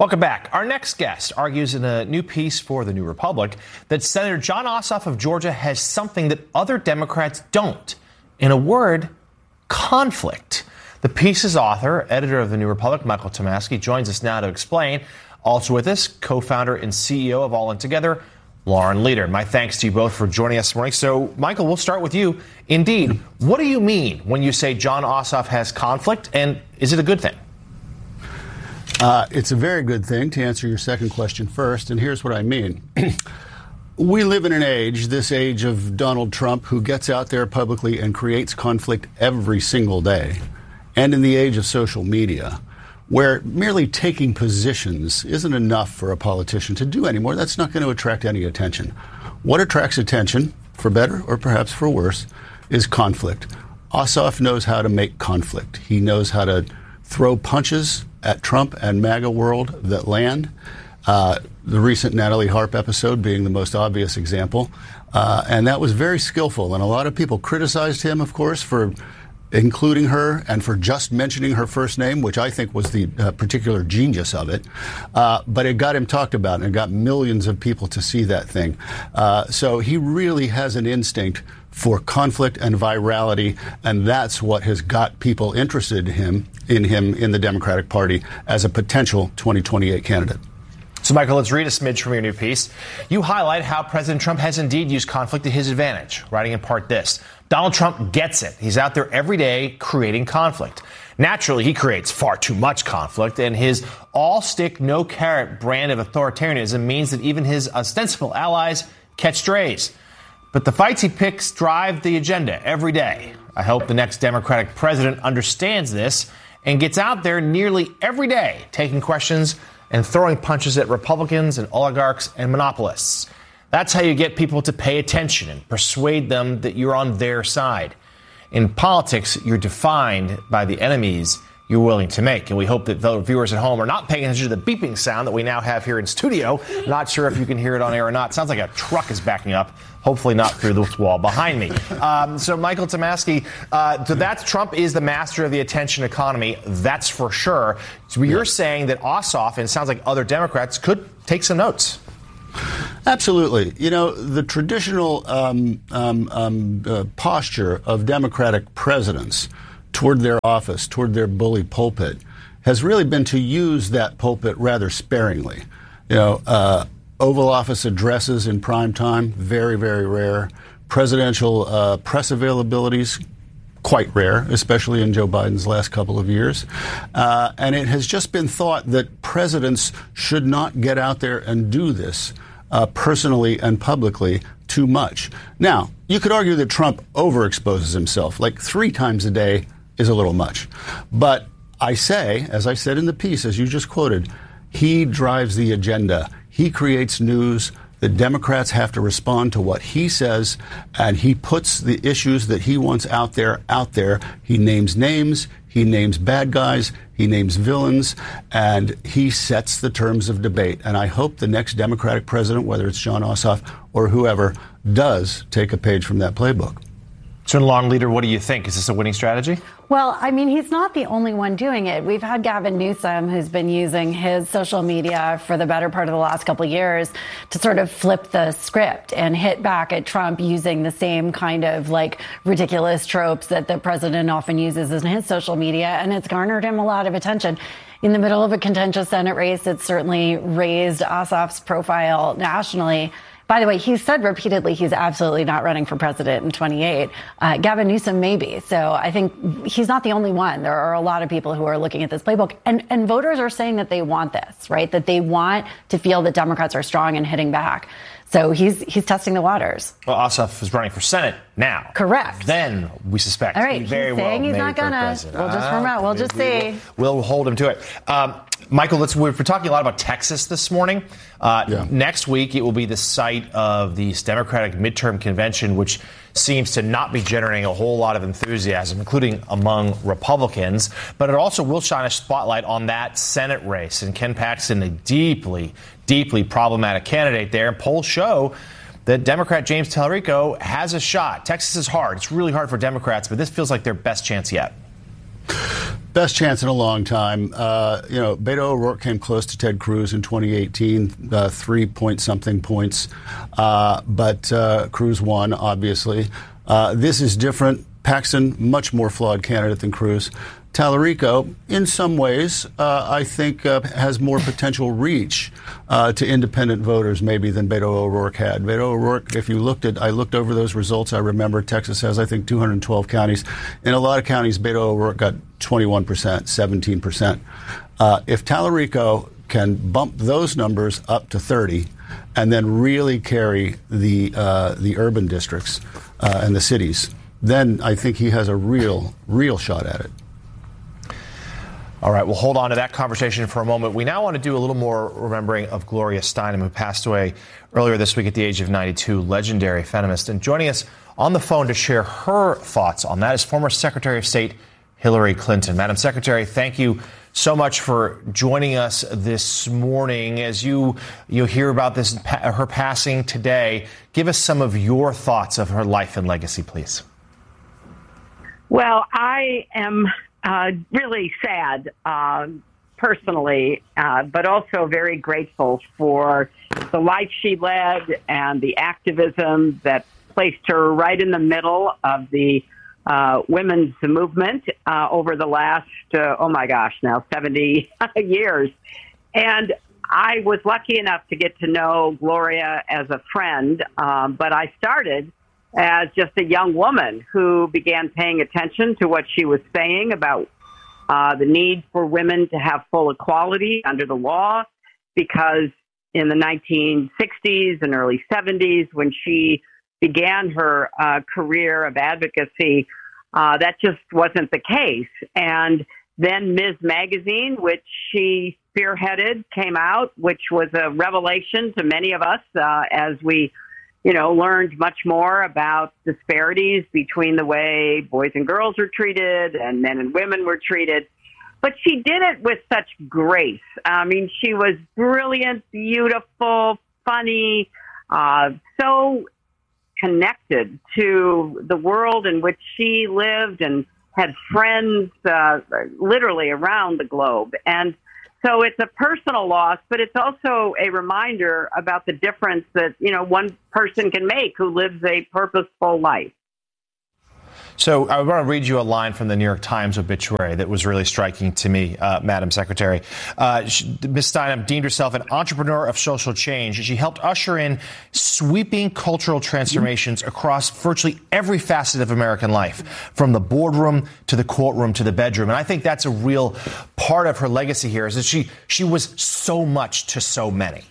Welcome back. Our next guest argues in a new piece for The New Republic that Senator Jon Ossoff of Georgia has something that other Democrats don't. In a word, conflict. The piece's author, editor of The New Republic, Michael Tomasky, joins us now to explain. Also with us, co-founder and CEO of All In Together, Lauren Leader. My thanks to you both for joining us this morning. So, Michael, we'll start with you. Indeed, what do you mean when you say Jon Ossoff has conflict, and is it a good thing? It's a very good thing, to answer your second question first, and here's what I mean. We live in an age, this age of Donald Trump, who gets out there publicly and creates conflict every single day, and in the age of social media, where merely taking positions isn't enough for a politician to do anymore. That's not going to attract any attention. What attracts attention, for better or perhaps for worse, is conflict. Ossoff knows how to make conflict. He knows how to throw punches at Trump and MAGA world that land. The recent Natalie Harp episode being the most obvious example. And that was very skillful. And a lot of people criticized him, of course, for including her and for just mentioning her first name, which I think was the particular genius of it. But it got him talked about, and it got millions of people to see that thing. So he really has an instinct for conflict and virality, and that's what has got people interested in him in the Democratic Party as a potential 2028 candidate. So, Michael, let's read a smidge from your new piece. You highlight how President Trump has indeed used conflict to his advantage, writing in part this: Donald Trump gets it. He's out there every day creating conflict. Naturally, he creates far too much conflict, and his all-stick, no-carrot brand of authoritarianism means that even his ostensible allies catch strays. But the fights he picks drive the agenda every day. I hope the next Democratic president understands this and gets out there nearly every day taking questions and throwing punches at Republicans and oligarchs and monopolists. That's how you get people to pay attention and persuade them that you're on their side. In politics, you're defined by the enemies you're willing to make. And we hope that the viewers at home are not paying attention to the beeping sound that we now have here in studio. Not sure if you can hear it on air or not. Sounds like a truck is backing up. Hopefully not through this wall behind me. So Michael Tomasky, so that's Trump is the master of the attention economy. That's for sure. So you're saying that Ossoff, and it sounds like other Democrats, could take some notes. Absolutely. You know, the traditional posture of Democratic presidents toward their office, toward their bully pulpit, has really been to use that pulpit rather sparingly. You know, Oval Office addresses in prime time, very, very rare. Presidential press availabilities, quite rare, especially in Joe Biden's last couple of years. And it has just been thought that presidents should not get out there and do this personally and publicly too much. Now, you could argue that Trump overexposes himself, like 3 times a day is a little much. But I say, as I said in the piece, as you just quoted, he drives the agenda. He creates news. The Democrats have to respond to what he says, and he puts the issues that he wants out there. He names names. He names bad guys. He names villains, and he sets the terms of debate. And I hope the next Democratic president, whether it's Jon Ossoff or whoever, does take a page from that playbook. So, Lauren Leader, what do you think? Is this a winning strategy? Well, I mean, he's not the only one doing it. We've had Gavin Newsom, who's been using his social media for the better part of the last couple of years to sort of flip the script and hit back at Trump using the same kind of like ridiculous tropes that the president often uses in his social media. And it's garnered him a lot of attention. In the middle of a contentious Senate race, it's certainly raised Ossoff's profile nationally. By the way, he's said repeatedly he's absolutely not running for president in 28. Gavin Newsom may be. So I think he's not the only one. There are a lot of people who are looking at this playbook. And voters are saying that they want this, right? That they want to feel that Democrats are strong and hitting back. So he's testing the waters. Well, Ossoff is running for Senate now. Correct. Then we suspect all right, he very well he's may not gonna. We'll just remember. We'll just see. We'll hold him to it. Michael, we're talking a lot about Texas this morning. Next week, it will be the site of the Democratic midterm convention, which seems to not be generating a whole lot of enthusiasm, including among Republicans. But it also will shine a spotlight on that Senate race. And Ken Paxton, a deeply, deeply problematic candidate there. And polls show that Democrat James Tallarico has a shot. Texas is hard. It's really hard for Democrats, but this feels like their best chance yet. Best chance in a long time. Beto O'Rourke came close to Ted Cruz in 2018, 3-point-something points. But Cruz won, obviously. This is different. Paxton, much more flawed candidate than Cruz. Tallarico, in some ways, I think has more potential reach to independent voters maybe than Beto O'Rourke had. Beto O'Rourke, if you I looked over those results. I remember Texas has, I think, 212 counties. In a lot of counties, Beto O'Rourke got 21%, 17%. If Tallarico can bump those numbers up to 30 and then really carry the urban districts and the cities, then I think he has a real shot at it. All right, we'll hold on to that conversation for a moment. We now want to do a little more remembering of Gloria Steinem, who passed away earlier this week at the age of 92, legendary feminist. And joining us on the phone to share her thoughts on that is former Secretary of State Hillary Clinton. Madam Secretary, thank you so much for joining us this morning. As you hear about her passing today, give us some of your thoughts of her life and legacy, please. Well, I am really sad, personally, but also very grateful for the life she led and the activism that placed her right in the middle of the women's movement over the last, 70 years. And I was lucky enough to get to know Gloria as a friend, but I started as just a young woman who began paying attention to what she was saying about the need for women to have full equality under the law, because in the 1960s and early 70s, when she began her career of advocacy, that just wasn't the case. And then Ms. Magazine, which she spearheaded, came out, which was a revelation to many of us as we learned much more about disparities between the way boys and girls were treated and men and women were treated. But she did it with such grace. I mean, she was brilliant, beautiful, funny, so connected to the world in which she lived and had friends literally around the globe. And so it's a personal loss, but it's also a reminder about the difference that, one person can make who lives a purposeful life. So I want to read you a line from the New York Times obituary that was really striking to me, Madam Secretary. Ms. Steinem deemed herself an entrepreneur of social change. She helped usher in sweeping cultural transformations across virtually every facet of American life, from the boardroom to the courtroom to the bedroom. And I think that's a real part of her legacy here, is that she was so much to so many.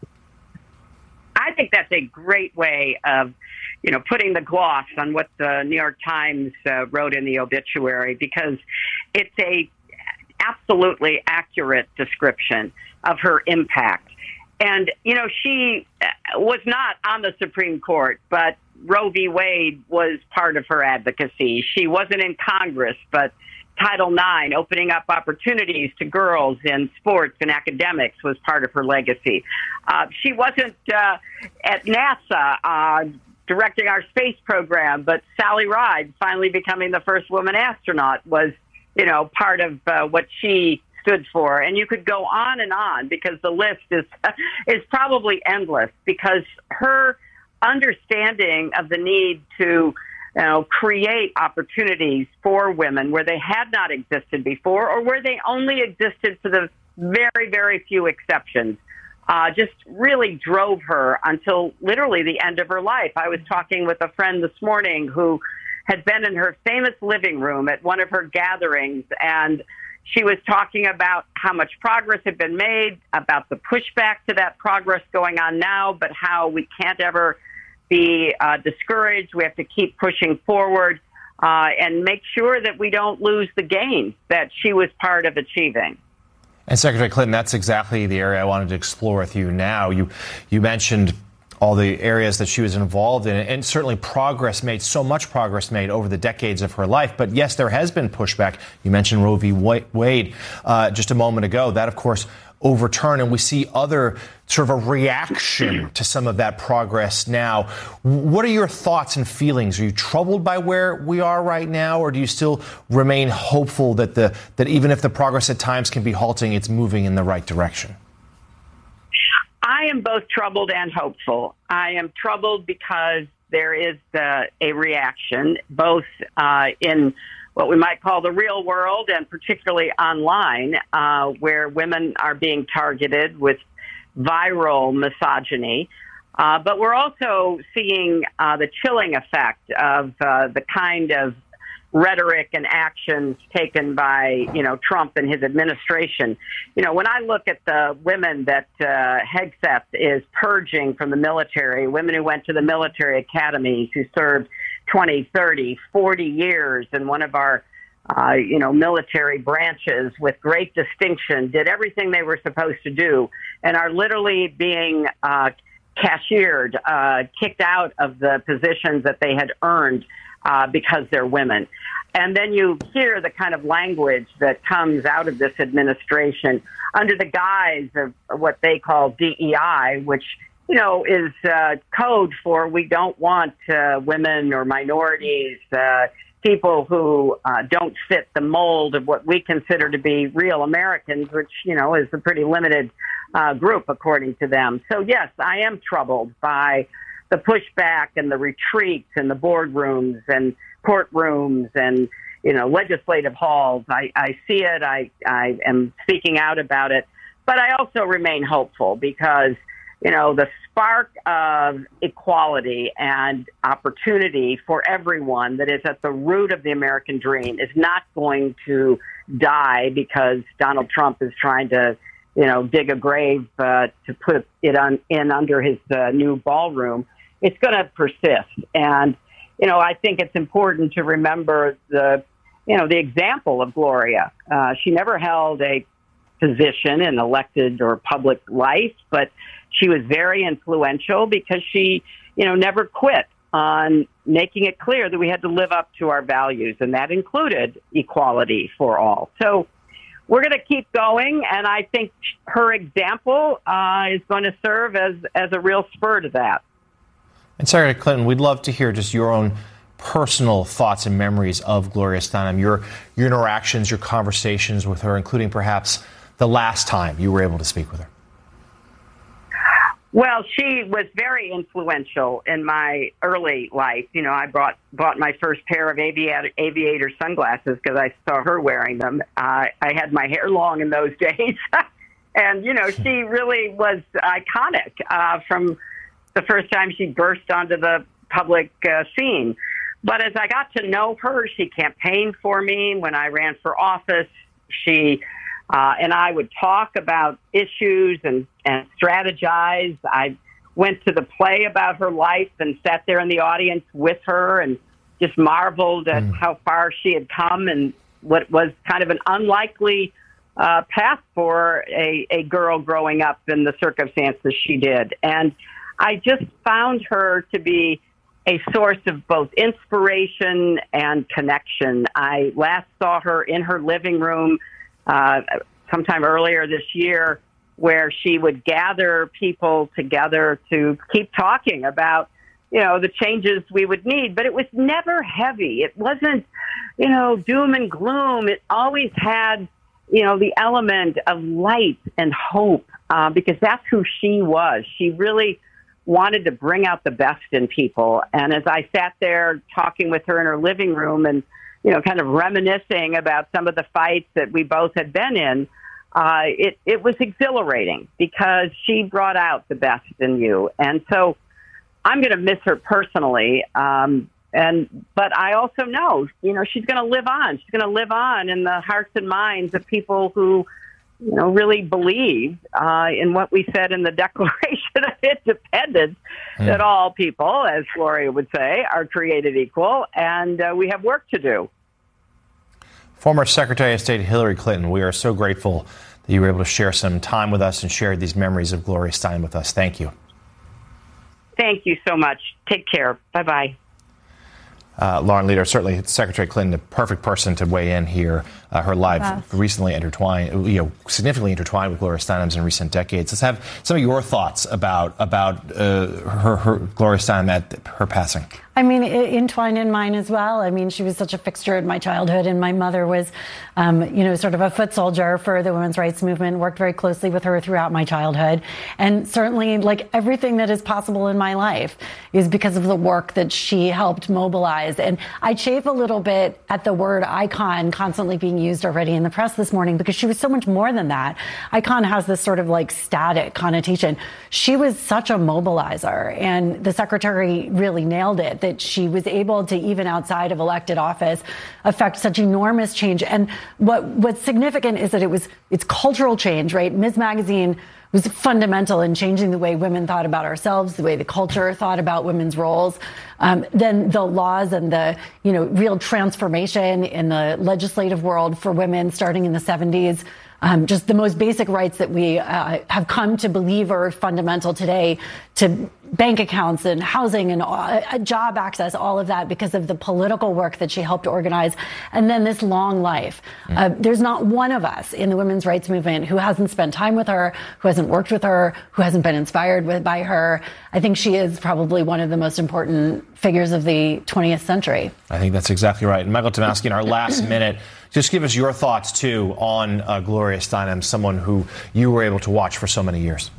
I think that's a great way of putting the gloss on what the New York Times wrote in the obituary, because it's a absolutely accurate description of her impact. And, she was not on the Supreme Court, but Roe v. Wade was part of her advocacy. She wasn't in Congress, but Title IX, opening up opportunities to girls in sports and academics, was part of her legacy. She wasn't at NASA directing our space program, but Sally Ride finally becoming the first woman astronaut was, part of what she stood for. And you could go on because the list is probably endless, because her understanding of the need to create opportunities for women where they had not existed before, or where they only existed for the very, very few exceptions, just really drove her until literally the end of her life. I was talking with a friend this morning who had been in her famous living room at one of her gatherings, and she was talking about how much progress had been made, about the pushback to that progress going on now, but how we can't ever be discouraged. We have to keep pushing forward and make sure that we don't lose the gains that she was part of achieving. And Secretary Clinton, that's exactly the area I wanted to explore with you now. You mentioned all the areas that she was involved in, and certainly so much progress made over the decades of her life. But yes, there has been pushback. You mentioned Roe v. Wade just a moment ago. That, of course, overturned, and we see other sort of a reaction to some of that progress now. What are your thoughts and feelings? Are you troubled by where we are right now, or do you still remain hopeful that that even if the progress at times can be halting, it's moving in the right direction? I am both troubled and hopeful. I am troubled because there is a reaction, both in what we might call the real world and particularly online, where women are being targeted with viral misogyny. But we're also seeing the chilling effect of the kind of rhetoric and actions taken by, Trump and his administration. When I look at the women that Hegseth is purging from the military, women who went to the military academies, who served 20, 30, 40 years in one of our, military branches with great distinction, did everything they were supposed to do, and are literally being cashiered, kicked out of the positions that they had earned because they're women. And then you hear the kind of language that comes out of this administration under the guise of what they call DEI, which, is code for we don't want women or minorities, people who don't fit the mold of what we consider to be real Americans, which, is a pretty limited group, according to them. So, yes, I am troubled by the pushback and the retreats and the boardrooms and courtrooms and, legislative halls. I see it. I am speaking out about it. But I also remain hopeful because, the spark of equality and opportunity for everyone that is at the root of the American dream is not going to die because Donald Trump is trying to, dig a grave to put it in under his new ballroom. It's going to persist. And, I think it's important to remember the example of Gloria. She never held a position in elected or public life, but she was very influential because she, never quit on making it clear that we had to live up to our values, and that included equality for all. So we're going to keep going, and I think her example is going to serve as a real spur to that. And Secretary Clinton, we'd love to hear just your own personal thoughts and memories of Gloria Steinem, your interactions, your conversations with her, including perhaps the last time you were able to speak with her. Well, she was very influential in my early life. I bought my first pair of aviator sunglasses because I saw her wearing them. I had my hair long in those days. And, she really was iconic from the first time she burst onto the public scene. But as I got to know her, she campaigned for me when I ran for office. She and I would talk about issues and strategize. I went to the play about her life and sat there in the audience with her and just marveled at how far she had come and what was kind of an unlikely path for a girl growing up in the circumstances she did. And I just found her to be a source of both inspiration and connection. I last saw her in her living room sometime earlier this year, where she would gather people together to keep talking about, the changes we would need. But it was never heavy. It wasn't, doom and gloom. It always had, the element of light and hope, because that's who she was. She really wanted to bring out the best in people. And as I sat there talking with her in her living room and, kind of reminiscing about some of the fights that we both had been in, it was exhilarating because she brought out the best in you. And so I'm going to miss her personally. But I also know, she's going to live on. She's going to live on in the hearts and minds of people who, really believe in what we said in the Declaration of Independence, that all people, as Gloria would say, are created equal, and we have work to do. Former Secretary of State Hillary Clinton, we are so grateful that you were able to share some time with us and share these memories of Gloria Steinem with us. Thank you. Thank you so much. Take care. Bye-bye. Lauren Leader, certainly Secretary Clinton, the perfect person to weigh in here. Her lives recently intertwined, significantly intertwined with Gloria Steinem's in recent decades. Let's have some of your thoughts about her Gloria Steinem at her passing. I mean, entwined in mine as well. I mean, she was such a fixture in my childhood, and my mother was, sort of a foot soldier for the women's rights movement, worked very closely with her throughout my childhood. And certainly, like, everything that is possible in my life is because of the work that she helped mobilize. And I chafe a little bit at the word icon constantly being used already in the press this morning, because she was so much more than that. Icon has this sort of like static connotation. She was such a mobilizer, and the secretary really nailed it, that she was able to, even outside of elected office, affect such enormous change. And what's significant is that it's cultural change, right? Ms. Magazine was fundamental in changing the way women thought about ourselves, the way the culture thought about women's roles. Then the laws and the, real transformation in the legislative world for women starting in the 70s. Just the most basic rights that we have come to believe are fundamental today, to bank accounts and housing and job access, all of that because of the political work that she helped organize. And then this long life. There's not one of us in the women's rights movement who hasn't spent time with her, who hasn't worked with her, who hasn't been inspired by her. I think she is probably one of the most important figures of the 20th century. I think that's exactly right. And Michael Tomasky, in our last minute, just give us your thoughts, too, on Gloria Steinem, someone who you were able to watch for so many years.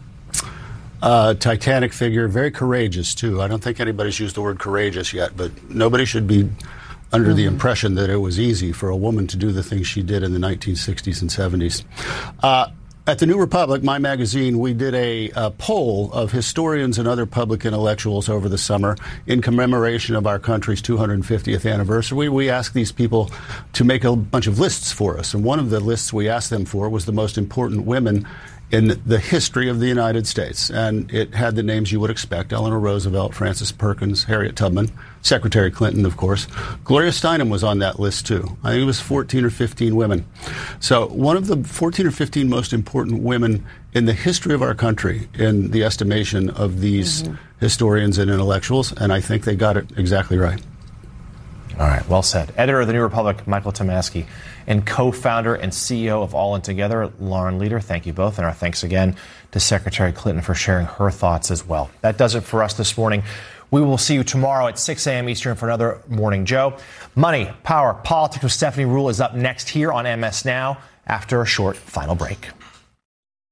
Titanic figure, very courageous, too. I don't think anybody's used the word courageous yet, but nobody should be under the impression that it was easy for a woman to do the things she did in the 1960s and 70s. At the New Republic, my magazine, we did a poll of historians and other public intellectuals over the summer in commemoration of our country's 250th anniversary. We asked these people to make a bunch of lists for us, and one of the lists we asked them for was the most important women in the history of the United States. And it had the names you would expect: Eleanor Roosevelt, Frances Perkins, Harriet Tubman, Secretary Clinton, of course. Gloria Steinem was on that list, too. I think it was 14 or 15 women. So one of the 14 or 15 most important women in the history of our country, in the estimation of these historians and intellectuals, and I think they got it exactly right. All right, well said. Editor of the New Republic, Michael Tomasky, and co-founder and CEO of All In Together, Lauren Leader. Thank you both, and our thanks again to Secretary Clinton for sharing her thoughts as well. That does it for us this morning. We will see you tomorrow at 6 a.m. Eastern for another Morning Joe. Money, Power, Politics with Stephanie Ruhle is up next here on MS Now after a short final break.